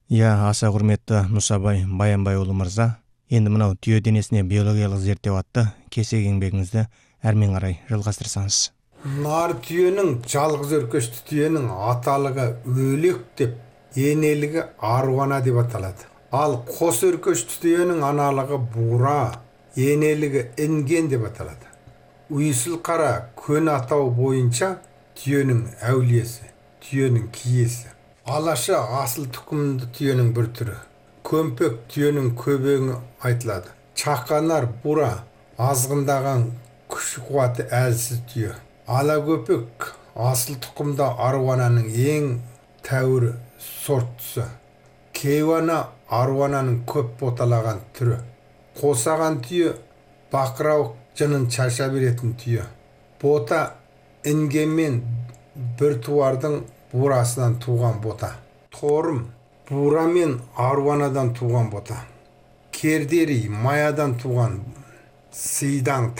Аса құрметті Мұсабай Баянбайұлы мырза, енді мынау түйе денесіне биологиялық зерттеу атты кесек еңбегіңізді әрмен қарай жалғастырсаңыз. Нар түйенің, жалғыз өркешті түйенің аталығы өлек деп, енелігі аруана деп аталады. Ал қос өркешті түйенің аналығы бура, енелігі інген деп аталады. Уйсыл қара көн атау бойынша түйенің әулиесі, түйенің киесі. Алаша асыл тұқымды түйенің бір түрі. Көмпек түйенің көбеңі айтылады. Чақанар бура азғындаған күші қуаты әлсіз түйе. Ала көпек асыл тұқымда аруананың ең тәуірі сорттысы. Кейуана аруананың көп боталаған түрі. Қосаған түйе бақырауық жынын шаша беретін түйе. Бота інгенмен бір туардың бурасынан туған бота. Торым бура мен аруанадан туған бота. Кердери маядан туған сыйдан